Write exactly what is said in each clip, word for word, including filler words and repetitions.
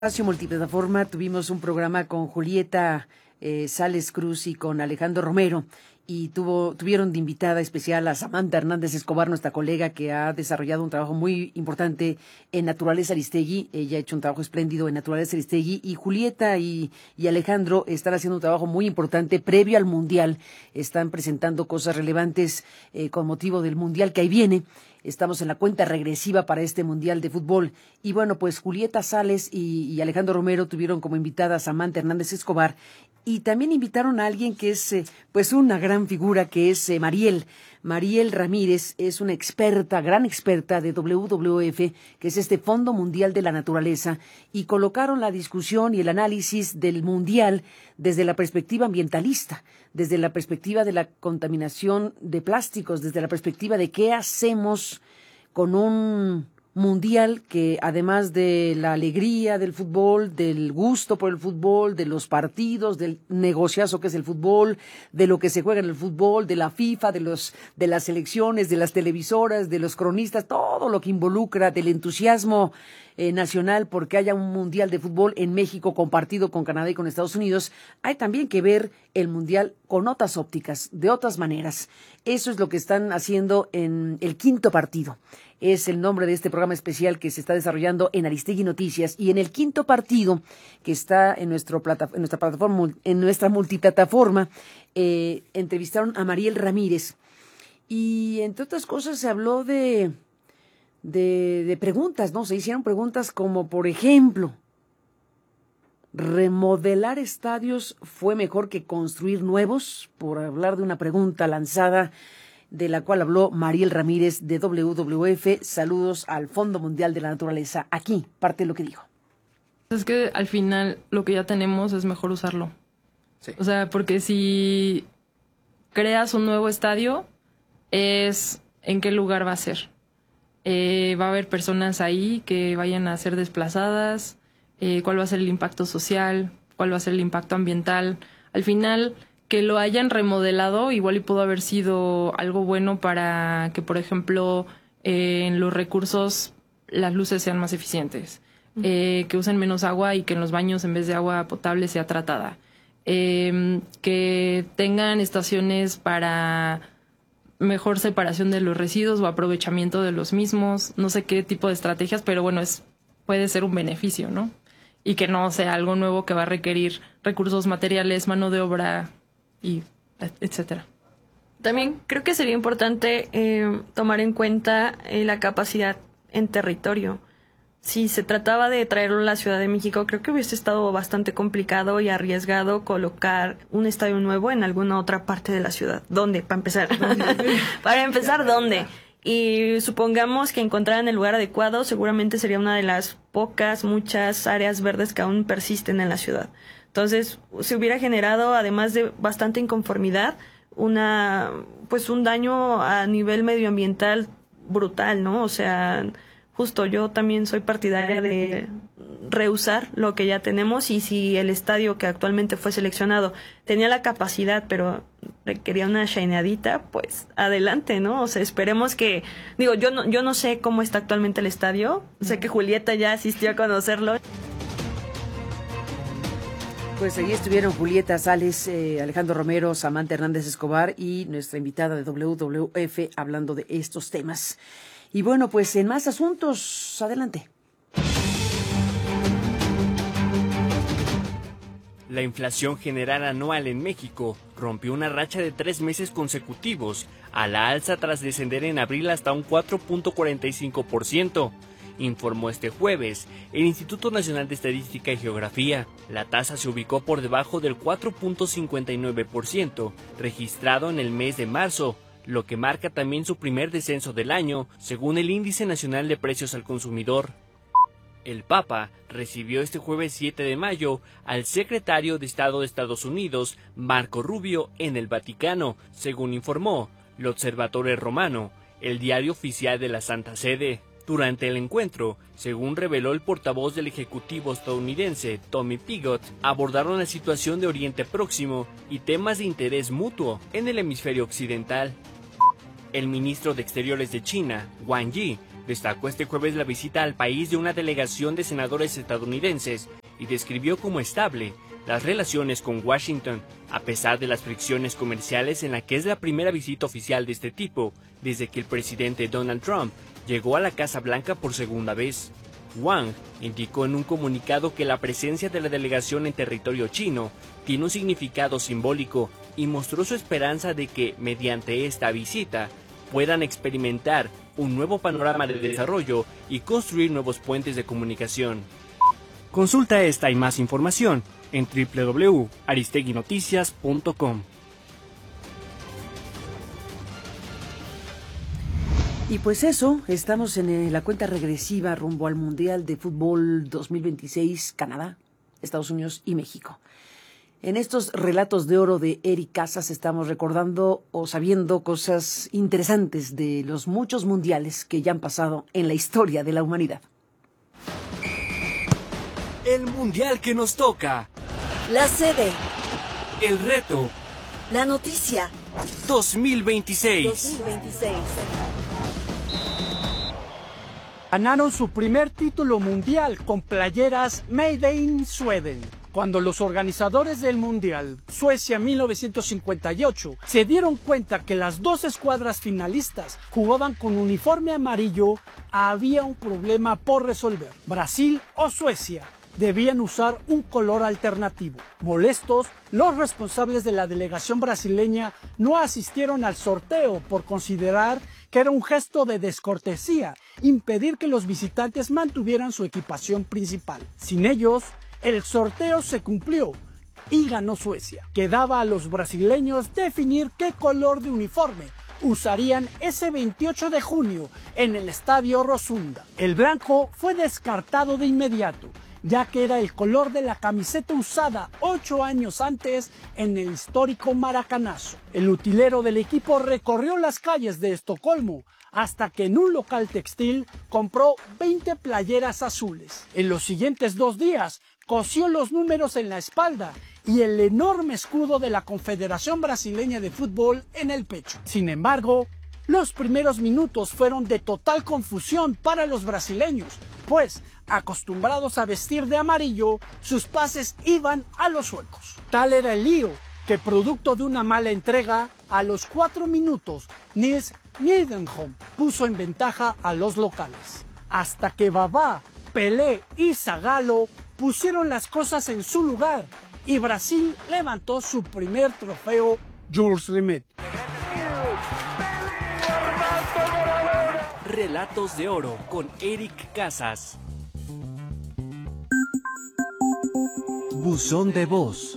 Espacio Multiplataforma tuvimos un programa con Julieta eh, Sales Cruz y con Alejandro Romero y tuvo tuvieron de invitada especial a Samantha Hernández Escobar, nuestra colega que ha desarrollado un trabajo muy importante en Naturaleza Aristegui. Ella ha hecho un trabajo espléndido en Naturaleza Aristegui y Julieta y, y Alejandro están haciendo un trabajo muy importante previo al Mundial. Están presentando cosas relevantes eh, con motivo del Mundial que ahí viene. Estamos en la cuenta regresiva para este Mundial de Fútbol. Y bueno, pues Julieta Sales y, y Alejandro Romero tuvieron como invitada a Samantha Hernández Escobar y también invitaron a alguien que es eh, pues una gran figura, que es eh, Mariel. Mariel Ramírez es una experta, gran experta de W W F, que es este Fondo Mundial de la Naturaleza, y colocaron la discusión y el análisis del Mundial desde la perspectiva ambientalista, desde la perspectiva de la contaminación de plásticos, desde la perspectiva de qué hacemos con un mundial que, además de la alegría del fútbol, del gusto por el fútbol, de los partidos, del negociazo que es el fútbol, de lo que se juega en el fútbol, de la FIFA, de los de las selecciones, de las televisoras, de los cronistas, todo lo que involucra, del entusiasmo eh, nacional porque haya un mundial de fútbol en México compartido con Canadá y con Estados Unidos, hay también que ver el mundial con otras ópticas, de otras maneras. Eso es lo que están haciendo en el quinto partido. Es el nombre de este programa especial que se está desarrollando en Aristegui Noticias. Y en el quinto partido, que está en, nuestro plata, en nuestra plataforma, en nuestra multiplataforma, eh, entrevistaron a Mariel Ramírez. Y entre otras cosas se habló de, de, de preguntas, ¿no? Se hicieron preguntas como, por ejemplo, ¿remodelar estadios fue mejor que construir nuevos? Por hablar de una pregunta lanzada, de la cual habló Mariel Ramírez de W W F. Saludos al Fondo Mundial de la Naturaleza. Aquí parte de lo que dijo. Es que al final lo que ya tenemos es mejor usarlo. Sí. O sea, porque si creas un nuevo estadio, es en qué lugar va a ser. Eh, va a haber personas ahí que vayan a ser desplazadas, eh, cuál va a ser el impacto social, cuál va a ser el impacto ambiental. Al final, que lo hayan remodelado, igual y pudo haber sido algo bueno para que, por ejemplo, eh, en los recursos las luces sean más eficientes, uh-huh. eh, que usen menos agua y que en los baños en vez de agua potable sea tratada, eh, que tengan estaciones para mejor separación de los residuos o aprovechamiento de los mismos, no sé qué tipo de estrategias, pero bueno, es puede ser un beneficio, ¿no? Y que no sea algo nuevo que va a requerir recursos materiales, mano de obra y etcétera. También creo que sería importante eh, tomar en cuenta eh, la capacidad en territorio. Si se trataba de traerlo a la Ciudad de México, creo que hubiese estado bastante complicado y arriesgado colocar un estadio nuevo en alguna otra parte de la ciudad. ¿Dónde? Para empezar. Para empezar, ¿dónde? Y supongamos que encontraran el lugar adecuado, seguramente sería una de las pocas, muchas áreas verdes que aún persisten en la ciudad. Entonces, se hubiera generado, además de bastante inconformidad, una, pues un daño a nivel medioambiental brutal, ¿no? O sea, justo yo también soy partidaria de reusar lo que ya tenemos, y si el estadio que actualmente fue seleccionado tenía la capacidad, pero requería una shineadita, pues adelante, ¿no? O sea, esperemos que, digo, yo no, yo no sé cómo está actualmente el estadio, sé que Julieta ya asistió a conocerlo. Pues allí estuvieron Julieta Sales, eh, Alejandro Romero, Samantha Hernández Escobar y nuestra invitada de W W F hablando de estos temas. Y bueno, pues en más asuntos, adelante. La inflación general anual en México rompió una racha de tres meses consecutivos a la alza tras descender en abril hasta un cuatro punto cuarenta y cinco por ciento. Informó este jueves el Instituto Nacional de Estadística y Geografía. La tasa se ubicó por debajo del cuatro punto cincuenta y nueve por ciento registrado en el mes de marzo, lo que marca también su primer descenso del año, según el Índice Nacional de Precios al Consumidor. El Papa recibió este jueves siete de mayo al secretario de Estado de Estados Unidos, Marco Rubio, en el Vaticano, según informó l'Osservatore Romano, el diario oficial de la Santa Sede. Durante el encuentro, según reveló el portavoz del Ejecutivo estadounidense, Tommy Pigott, abordaron la situación de Oriente Próximo y temas de interés mutuo en el hemisferio occidental. El ministro de Exteriores de China, Wang Yi, destacó este jueves la visita al país de una delegación de senadores estadounidenses y describió como estable las relaciones con Washington, a pesar de las fricciones comerciales en la que es la primera visita oficial de este tipo desde que el presidente Donald Trump llegó a la Casa Blanca por segunda vez. Wang indicó en un comunicado que la presencia de la delegación en territorio chino tiene un significado simbólico y mostró su esperanza de que, mediante esta visita, puedan experimentar un nuevo panorama de desarrollo y construir nuevos puentes de comunicación. Consulta esta y más información en doble u doble u doble u punto aristegui noticias punto com. Y pues eso, estamos en la cuenta regresiva rumbo al Mundial de Fútbol dos mil veintiséis, Canadá, Estados Unidos y México. En estos relatos de oro de Eric Casas estamos recordando o sabiendo cosas interesantes de los muchos mundiales que ya han pasado en la historia de la humanidad. El mundial que nos toca. La sede. El reto. La noticia. dos mil veintiséis. dos mil veintiséis. Ganaron su primer título mundial con playeras Made in Sweden. Cuando los organizadores del Mundial, Suecia mil novecientos cincuenta y ocho, se dieron cuenta que las dos escuadras finalistas jugaban con uniforme amarillo, había un problema por resolver. Brasil o Suecia debían usar un color alternativo. Molestos, los responsables de la delegación brasileña no asistieron al sorteo por considerar que era un gesto de descortesía impedir que los visitantes mantuvieran su equipación principal. Sin ellos, el sorteo se cumplió y ganó Suecia. Quedaba a los brasileños definir qué color de uniforme usarían ese veintiocho de junio en el Estadio Rosunda. El blanco fue descartado de inmediato, ya que era el color de la camiseta usada ocho años antes en el histórico Maracanazo. El utilero del equipo recorrió las calles de Estocolmo hasta que en un local textil compró veinte playeras azules. En los siguientes dos días cosió los números en la espalda y el enorme escudo de la Confederación Brasileña de Fútbol en el pecho. Sin embargo, los primeros minutos fueron de total confusión para los brasileños, pues, acostumbrados a vestir de amarillo, sus pases iban a los huecos. Tal era el lío que, producto de una mala entrega, a los cuatro minutos, Nils Niederholm puso en ventaja a los locales. Hasta que Babá, Pelé y Zagallo pusieron las cosas en su lugar y Brasil levantó su primer trofeo Jules Rimet. Relatos de oro con Eric Casas. Buzón de voz.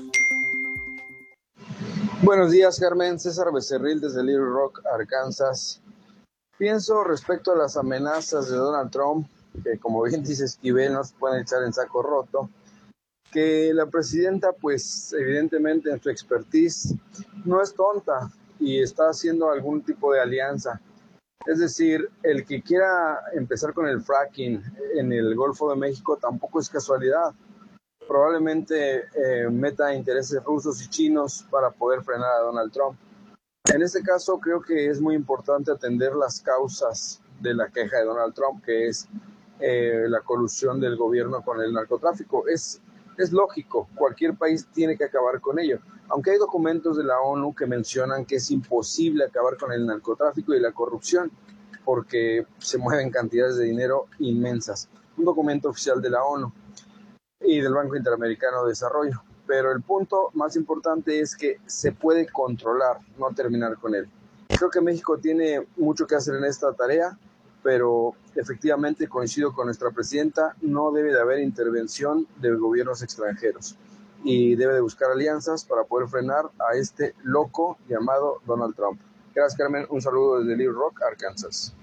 Buenos días, Carmen. César Becerril desde Little Rock, Arkansas. Pienso respecto a las amenazas de Donald Trump, que como bien dice Esquivel, no se pueden echar en saco roto, que la presidenta, pues evidentemente en su expertise, no es tonta y está haciendo algún tipo de alianza. Es decir, el que quiera empezar con el fracking en el Golfo de México tampoco es casualidad. Probablemente eh, meta intereses rusos y chinos para poder frenar a Donald Trump. En este caso creo que es muy importante atender las causas de la queja de Donald Trump, que es eh, la colusión del gobierno con el narcotráfico. Es, es lógico, cualquier país tiene que acabar con ello. Aunque hay documentos de la ONU que mencionan que es imposible acabar con el narcotráfico y la corrupción, porque se mueven cantidades de dinero inmensas. Un documento oficial de la ONU y del Banco Interamericano de Desarrollo. Pero el punto más importante es que se puede controlar, no terminar con él. Creo que México tiene mucho que hacer en esta tarea, pero efectivamente coincido con nuestra presidenta, no debe de haber intervención de gobiernos extranjeros y debe de buscar alianzas para poder frenar a este loco llamado Donald Trump. Gracias, Carmen. Un saludo desde Little Rock, Arkansas.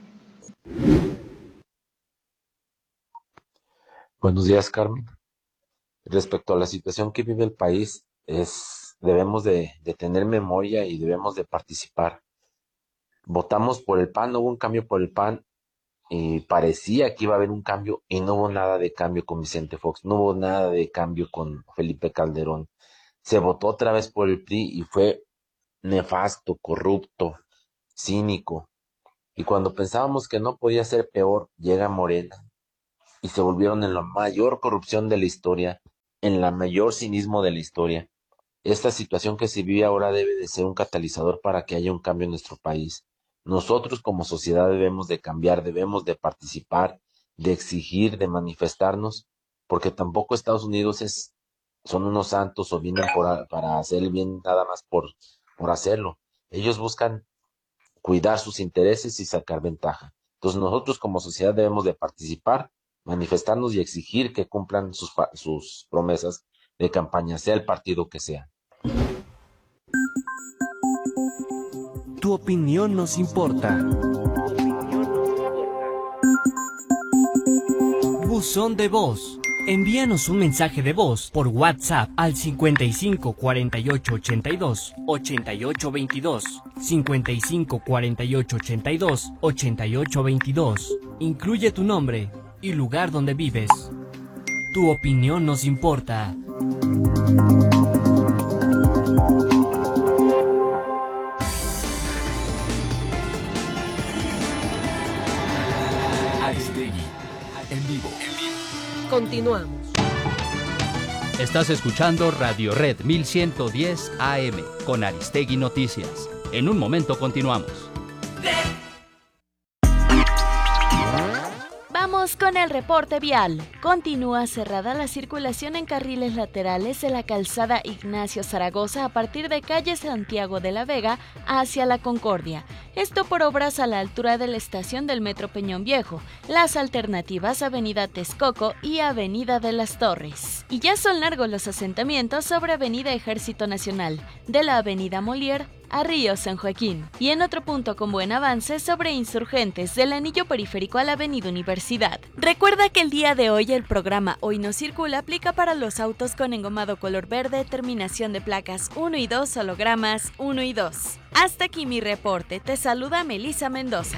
Buenos días, Carmen. Respecto a la situación que vive el país, es debemos de, de tener memoria y debemos de participar. Votamos por el P A N, no hubo un cambio por el P A N y parecía que iba a haber un cambio y no hubo nada de cambio con Vicente Fox, no hubo nada de cambio con Felipe Calderón. Se votó otra vez por el P R I y fue nefasto, corrupto, cínico. Y cuando pensábamos que no podía ser peor, llega Morena y se volvieron en la mayor corrupción de la historia, en la mayor cinismo de la historia. Esta situación que se vive ahora debe de ser un catalizador para que haya un cambio en nuestro país. Nosotros como sociedad debemos de cambiar, debemos de participar, de exigir, de manifestarnos, porque tampoco Estados Unidos es, son unos santos o vienen por, para hacer el bien nada más por, por hacerlo. Ellos buscan cuidar sus intereses y sacar ventaja. Entonces nosotros como sociedad debemos de participar, manifestarnos y exigir que cumplan sus, sus promesas de campaña, sea el partido que sea. Tu opinión nos importa. Buzón de voz. Envíanos un mensaje de voz por WhatsApp al cincuenta y cinco cuarenta y ocho ochenta y dos ochenta y ocho veintidós, cincuenta y cinco cuarenta y ocho ochenta y dos ochenta y ocho veintidós. Incluye tu nombre y lugar donde vives. Tu opinión nos importa. Aristegui, en vivo. Continuamos. Estás escuchando Radio Red mil ciento diez A M con Aristegui Noticias. En un momento continuamos. Vamos con el reporte vial. Continúa cerrada la circulación en carriles laterales de la calzada Ignacio Zaragoza a partir de calle Santiago de la Vega hacia la Concordia. Esto por obras a la altura de la estación del Metro Peñón Viejo, las alternativas Avenida Texcoco y Avenida de las Torres. Y ya son largos los asentamientos sobre Avenida Ejército Nacional, de la Avenida Molière a Río San Joaquín. Y en otro punto con buen avance sobre Insurgentes, del anillo periférico a la Avenida Universidad. Recuerda que el día de hoy el programa Hoy No Circula aplica para los autos con engomado color verde, terminación de placas uno y dos, hologramas uno y dos. Hasta aquí mi reporte. Te saluda Melissa Mendoza.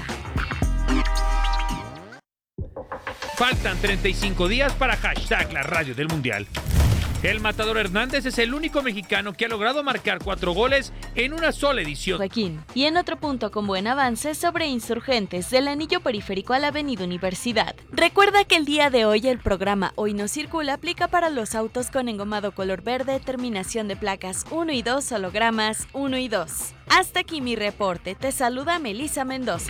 Faltan treinta y cinco días para hashtag la radio del Mundial. El Matador Hernández es el único mexicano que ha logrado marcar cuatro goles en una sola edición. Joaquín. Y en otro punto con buen avance sobre Insurgentes, del anillo periférico a la Avenida Universidad. Recuerda que el día de hoy el programa Hoy No Circula aplica para los autos con engomado color verde, terminación de placas uno y dos, hologramas uno y dos. Hasta aquí mi reporte. Te saluda Melissa Mendoza.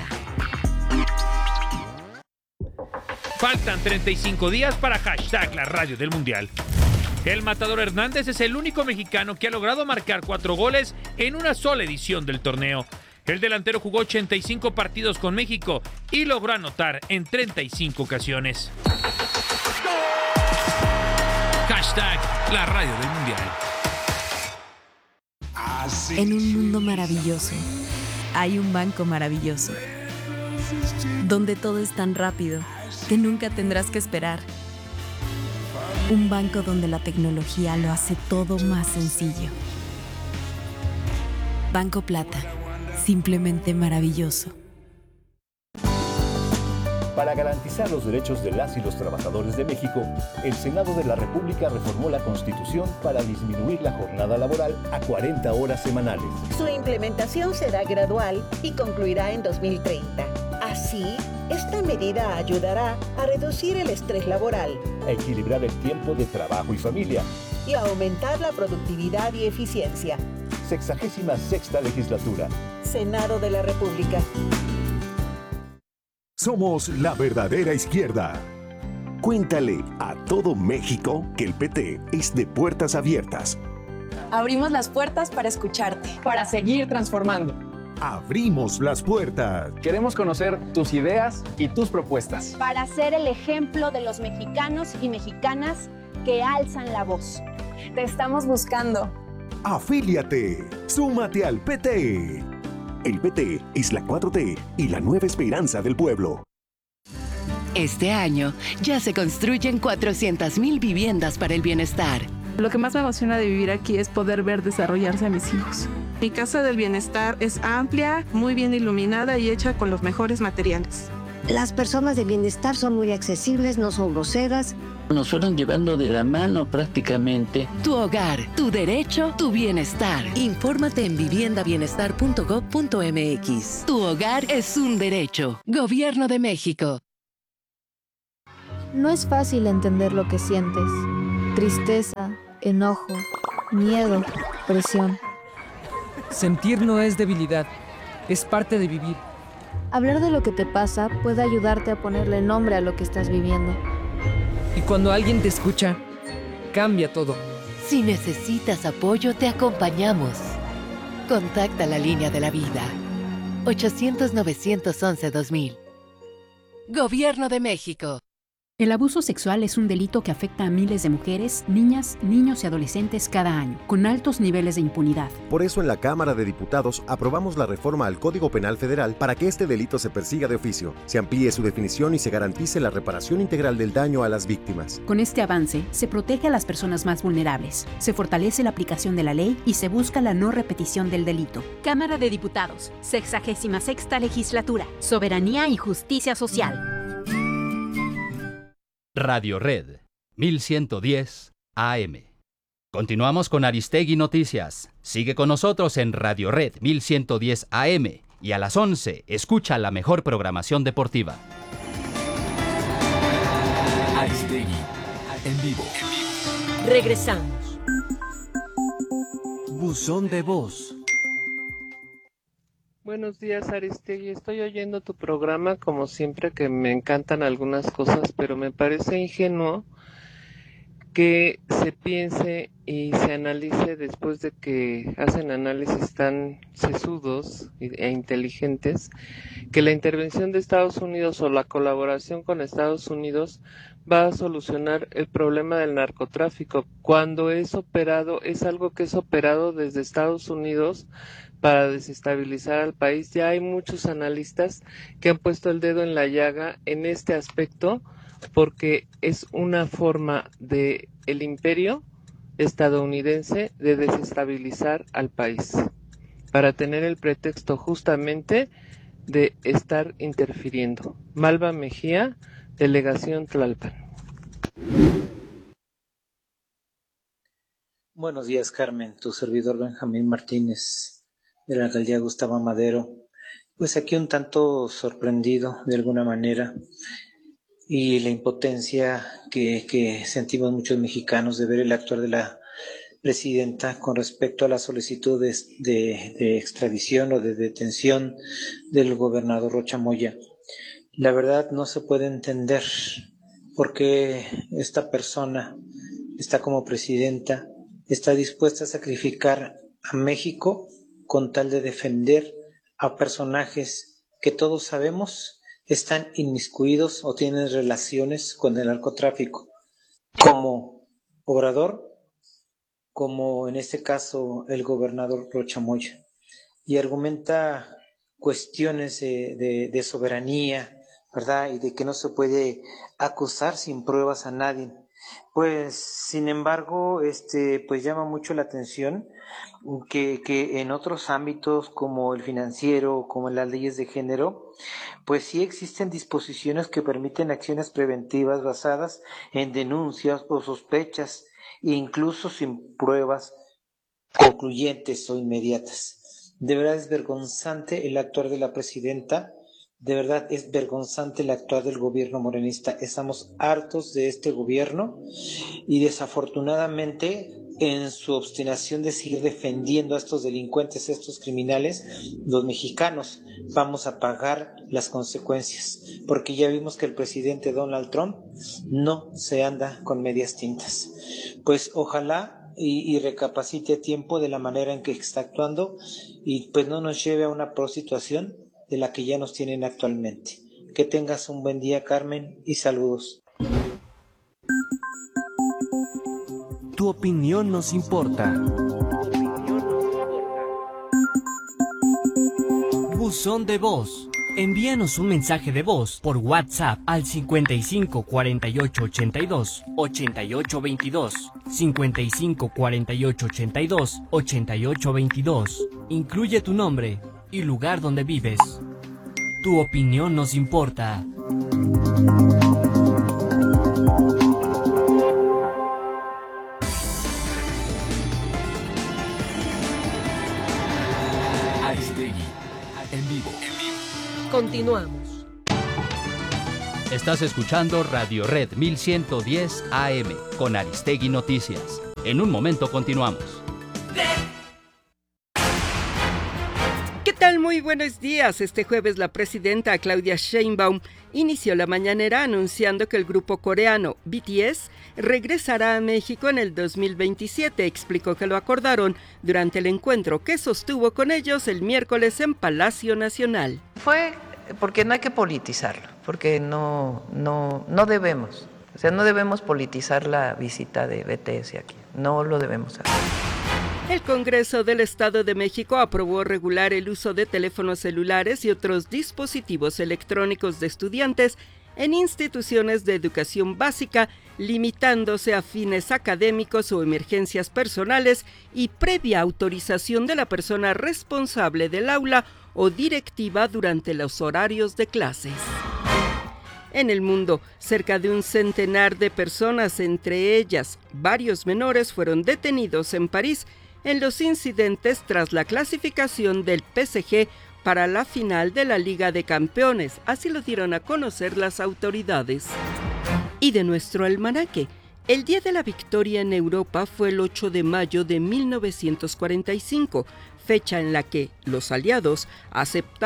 Faltan treinta y cinco días para hashtag la radio del Mundial. El Matador Hernández es el único mexicano que ha logrado marcar cuatro goles en una sola edición del torneo. El delantero jugó ochenta y cinco partidos con México y logró anotar en treinta y cinco ocasiones. Hashtag la radio del Mundial. En un mundo maravilloso, hay un banco maravilloso, donde todo es tan rápido que nunca tendrás que esperar. Un banco donde la tecnología lo hace todo más sencillo. Banco Plata, simplemente maravilloso. Para garantizar los derechos de las y los trabajadores de México, el Senado de la República reformó la Constitución para disminuir la jornada laboral a cuarenta horas semanales. Su implementación será gradual y concluirá en dos mil treinta. Así, esta medida ayudará a reducir el estrés laboral, a equilibrar el tiempo de trabajo y familia y a aumentar la productividad y eficiencia. Sexagésima sexta legislatura. Senado de la República. Somos la verdadera izquierda. Cuéntale a todo México que el P T es de puertas abiertas. Abrimos las puertas para escucharte, para seguir transformando. Abrimos las puertas. Queremos conocer tus ideas y tus propuestas. Para ser el ejemplo de los mexicanos y mexicanas que alzan la voz. Te estamos buscando. Afíliate. Súmate al P T. El P T es la cuatro T y la nueva esperanza del pueblo. Este año ya se construyen cuatrocientas mil viviendas para el bienestar. Lo que más me emociona de vivir aquí es poder ver desarrollarse a mis hijos. Mi casa del bienestar es amplia, muy bien iluminada y hecha con los mejores materiales. Las personas de bienestar son muy accesibles, no son groseras. Nos fueron llevando de la mano prácticamente. Tu hogar, tu derecho, tu bienestar. Infórmate en vivienda bienestar punto gob punto mx. Tu hogar es un derecho. Gobierno de México. No es fácil entender lo que sientes. Tristeza, enojo, miedo, presión. Sentir no es debilidad, es parte de vivir. Hablar de lo que te pasa puede ayudarte a ponerle nombre a lo que estás viviendo. Y cuando alguien te escucha, cambia todo. Si necesitas apoyo, te acompañamos. Contacta la línea de la vida. ochocientos, novecientos once, dos mil. Gobierno de México. El abuso sexual es un delito que afecta a miles de mujeres, niñas, niños y adolescentes cada año, con altos niveles de impunidad. Por eso en la Cámara de Diputados aprobamos la reforma al Código Penal Federal para que este delito se persiga de oficio, se amplíe su definición y se garantice la reparación integral del daño a las víctimas. Con este avance, se protege a las personas más vulnerables, se fortalece la aplicación de la ley y se busca la no repetición del delito. Cámara de Diputados, sexagésima sexta legislatura, soberanía y justicia social. Radio Red, mil ciento diez A M. Continuamos con Aristegui Noticias. Sigue con nosotros en Radio Red mil ciento diez A M y a las once escucha la mejor programación deportiva. Aristegui, en vivo. Regresamos. Buzón de voz. Buenos días, Aristegui. Estoy oyendo tu programa, como siempre, que me encantan algunas cosas, pero me parece ingenuo que se piense y se analice después de que hacen análisis tan sesudos e inteligentes, que la intervención de Estados Unidos o la colaboración con Estados Unidos va a solucionar el problema del narcotráfico, cuando es operado, es algo que es operado desde Estados Unidos para desestabilizar al país. Ya hay muchos analistas que han puesto el dedo en la llaga en este aspecto, porque es una forma de el imperio estadounidense de desestabilizar al país, para tener el pretexto justamente de estar interfiriendo. Malva Mejía, Delegación Tlalpan. Buenos días, Carmen. Tu servidor Benjamín Martínez, de la alcaldía Gustavo Madero. Pues aquí un tanto sorprendido de alguna manera, y la impotencia que, que sentimos muchos mexicanos de ver el actuar de la presidenta con respecto a las solicitudes de, de extradición o de detención del gobernador Rocha Moya. La verdad no se puede entender por qué esta persona está como presidenta, está dispuesta a sacrificar a México con tal de defender a personajes que todos sabemos están inmiscuidos o tienen relaciones con el narcotráfico, como Obrador, como en este caso el gobernador Rocha Moya, y argumenta cuestiones de, de, de soberanía, ¿verdad? Y de que no se puede acusar sin pruebas a nadie. Pues, sin embargo, este, pues llama mucho la atención que, que en otros ámbitos como el financiero, como en las leyes de género, pues sí existen disposiciones que permiten acciones preventivas basadas en denuncias o sospechas, e incluso sin pruebas concluyentes o inmediatas. De verdad es vergonzante el actuar de la presidenta. De verdad es vergonzante el actuar del gobierno morenista. Estamos hartos de este gobierno y desafortunadamente en su obstinación de seguir defendiendo a estos delincuentes, a estos criminales, los mexicanos vamos a pagar las consecuencias, porque ya vimos que el presidente Donald Trump no se anda con medias tintas. Pues ojalá y, y recapacite a tiempo de la manera en que está actuando y pues no nos lleve a una peor situación de la que ya nos tienen actualmente. Que tengas un buen día, Carmen, y saludos. Tu opinión nos importa. Buzón de voz. Envíanos un mensaje de voz por WhatsApp al cincuenta y cinco cuarenta y ocho ochenta y dos ochenta y ocho veintidós, cincuenta y cinco cuarenta y ocho ochenta y dos ochenta y ocho veintidós. Incluye tu nombre y lugar donde vives. Tu opinión nos importa. Aristegui, en vivo. Continuamos. Estás escuchando Radio Red mil ciento diez A M con Aristegui Noticias. En un momento continuamos. ¿Qué tal? Muy buenos días. Este jueves la presidenta Claudia Sheinbaum inició la mañanera anunciando que el grupo coreano B T S regresará a México en el dos mil veintisiete. Explicó que lo acordaron durante el encuentro que sostuvo con ellos el miércoles en Palacio Nacional. Fue porque no hay que politizarlo, porque no, no, no debemos, o sea, no debemos politizar la visita de B T S aquí, no lo debemos hacer. El Congreso del Estado de México aprobó regular el uso de teléfonos celulares y otros dispositivos electrónicos de estudiantes en instituciones de educación básica, limitándose a fines académicos o emergencias personales y previa autorización de la persona responsable del aula o directiva durante los horarios de clases. En el mundo, cerca de un centenar de personas, entre ellas varios menores, fueron detenidos en París en los incidentes tras la clasificación del P S G para la final de la Liga de Campeones. Así lo dieron a conocer las autoridades. Y de nuestro almanaque, el Día de la Victoria en Europa fue el ocho de mayo de mil novecientos cuarenta y cinco, fecha en la que los aliados aceptaron